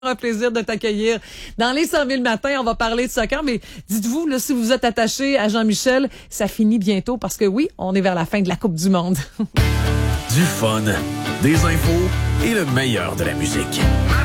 Un plaisir de t'accueillir dans les 100 000 matins. On va parler de soccer, mais dites-vous, là, si vous êtes attaché à Jean-Michel, ça finit bientôt parce que oui, on est vers la fin de la Coupe du Monde. Du fun, des infos et le meilleur de la musique.